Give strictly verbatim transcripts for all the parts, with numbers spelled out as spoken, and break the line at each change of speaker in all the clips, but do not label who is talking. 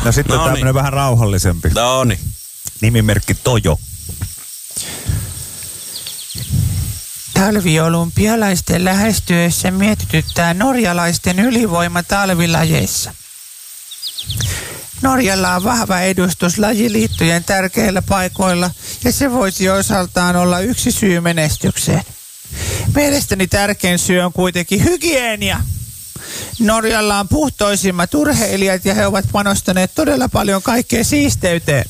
No sitten no tämmönen niin. Vähän rauhallisempi.
No niin.
Nimimerkki Tojo.
Talviolympialaisten lähestyessä mietityttää norjalaisten ylivoima talvilajeissa. Norjalla on vahva edustus lajiliittojen tärkeillä paikoilla ja se voisi osaltaan olla yksi syy menestykseen. Mielestäni tärkein syy on kuitenkin hygienia. Norjalla on puhtoisimmat urheilijat ja he ovat panostaneet todella paljon kaikkeen siisteyteen.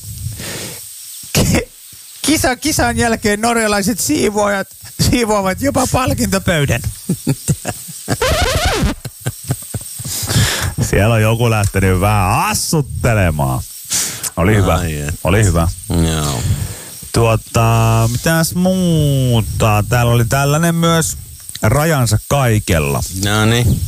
Kisa kisan jälkeen norjalaiset siivoajat siivoavat jopa palkintopöydän.
Siellä on joku lähtenyt vähän assuttelemaan. Oli Ai hyvä. Et. Oli hyvä.
Joo.
Tuota, mitäs muuta? Täällä oli tällainen myös rajansa kaikella.
No niin.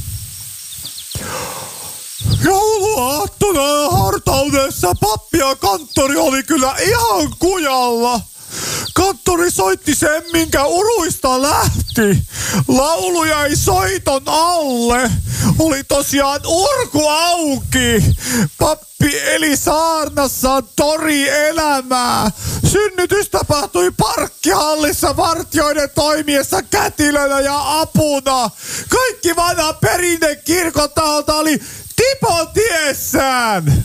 Jouluaattona hartaudessa pappi ja kanttori oli kyllä ihan kujalla. Kanttori soitti sen, minkä uruista lähti. Laulu jäi soiton alle. Oli tosiaan urku auki. Pappi eli saarnassaan tori-elämää. Synnytys tapahtui parkkihallissa vartijoiden toimiessa kätilönä ja apuna. Kaikki vanha perinne kirkon taholta oli tipotiessään.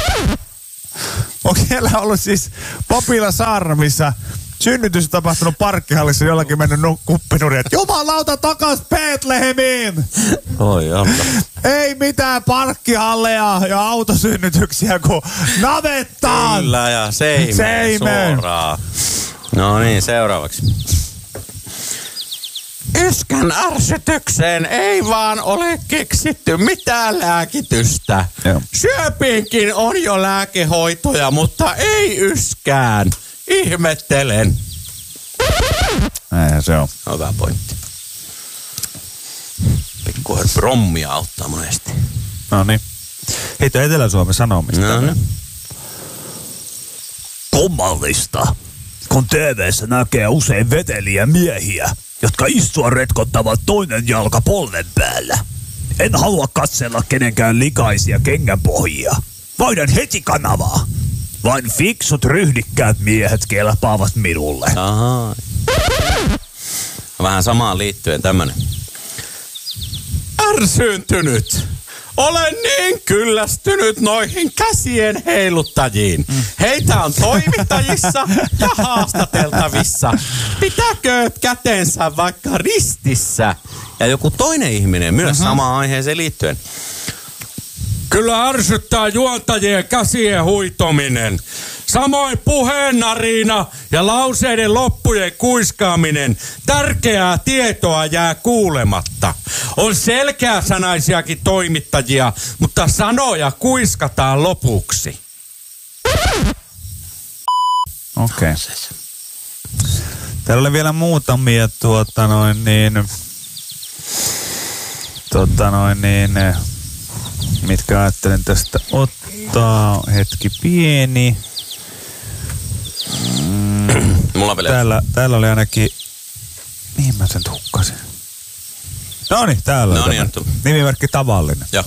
On siellä ollut siis Popila saarna, missä synnytys on tapahtunut parkkihallissa, jollakin mennyt kuppinuri, että jumalauta takas Betlehemiin!
Oi alla.
Ei mitään parkkihalleja ja autosynnytyksiä kuin navettaan!
Kyllä ja seimeen, seimeen. Suoraan. No niin, seuraavaksi. Yskän ärsytykseen ei vaan ole keksitty mitään lääkitystä. Joo. Syöpiinkin on jo lääkehoitoja, mutta ei yskään. Ihmettelen.
Näinhän se on.
Hyvä pointti. Pikkuher brommia auttaa monesti.
No niin. Heitä Etelä-Suomen Sanomista.
No niin.
Kummallista, kun T V:ssä näkee usein veteliä miehiä, jotka istua retkottavat toinen jalka polven päällä. En halua katsella kenenkään likaisia kengänpohjia. Vaihdan heti kanavaa. Vain fiksut ryhdikkäät miehet kelpaavat minulle.
Ahaa. Vähän samaan liittyen tämmönen. Ärsyyntynyt. Olen niin kyllästynyt noihin käsien heiluttajiin. Mm. Heitä on toimittajissa ja haastateltavissa. Pitäkööt kätensä vaikka ristissä. Ja joku toinen ihminen myös uh-huh. samaan aiheeseen liittyen. Kyllä ärsyttää juontajien käsien huitominen. Samoin puheennarina ja lauseiden loppujen kuiskaaminen. Tärkeää tietoa jää kuulematta. On selkeäsanaisiakin toimittajia, mutta sanoja kuiskataan lopuksi.
Okei. Okay. Täällä oli vielä muutamia tuota noin niin... Tuota noin niin... Mitkä ajattelen tästä ottaa. Hetki pieni. Mm,
Mulla vielä.
Täällä, täällä oli ainakin... Mihin mä sen hukkasin? Noniin, täällä
no
on
niin,
nimimerkki Tavallinen.
Joo.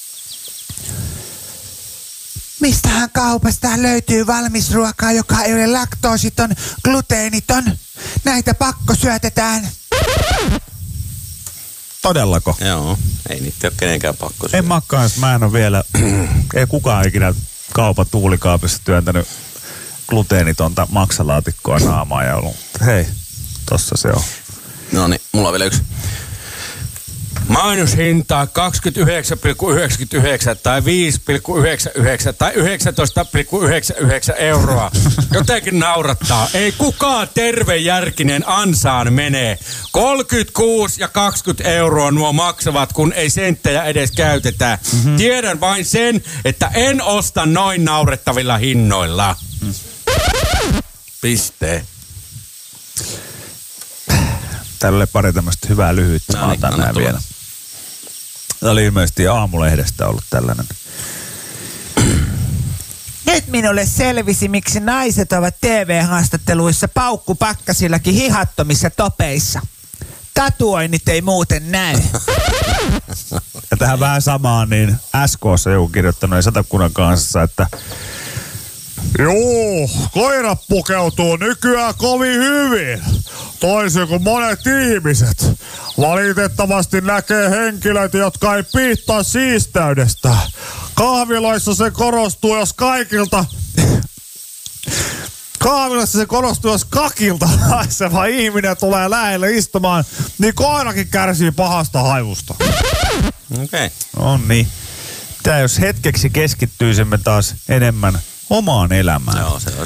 Mistähän kaupasta löytyy valmisruokaa, joka ei ole laktoositon, gluteeniton? Näitä pakko syötetään.
Todellako?
Joo, ei niitä ole kenenkään pakko syödä.
En mä kans, mä en ole vielä, ei kukaan ikinä kaupan tuulikaapissa työntänyt gluteenitonta maksalaatikkoa naamaa ja ollut, hei, tossa se on.
No niin, mulla on vielä yksi. Mainoshintaa kaksikymmentäyhdeksän pilkku yhdeksänkymmentäyhdeksän tai viisi pilkku yhdeksänkymmentäyhdeksän tai yhdeksäntoista pilkku yhdeksänkymmentäyhdeksän euroa. Jotenkin naurattaa. Ei kukaan tervejärkinen ansaan mene. kolmekymmentäkuusi ja kaksikymmentä euroa nuo maksavat, kun ei senttejä edes käytetä. Mm-hmm. Tiedän vain sen, että en osta noin naurettavilla hinnoilla. Mm. Piste.
Täällä oli pari tämmöistä hyvää lyhyttä. Mä otan nää vielä. Tämä oli ilmeisesti Aamulehdestä ollut tällainen.
Nyt minulle selvisi, miksi naiset ovat T V-haastatteluissa paukkupakkasillakin hihattomissa topeissa. Tatuoinnit ei muuten näy.
Ja tähän vähän samaan, niin S K:ssa joku kirjoittanut Satakunnan Kansassa, että joo, koirat pukeutuu nykyään kovin hyvin, toisin kuin monet ihmiset. Valitettavasti näkee henkilöitä, jotka ei piittaa siisteydestä. Kahviloissa se korostuu, jos kaikilta... Kahvilassa se korostuu, jos kakilta haiseva ihminen tulee lähelle istumaan, niin koirakin kärsii pahasta haivusta.
Okei. Okay.
On niin. Tää jos hetkeksi keskittyisimme taas enemmän omaan elämään.
Joo, se olisi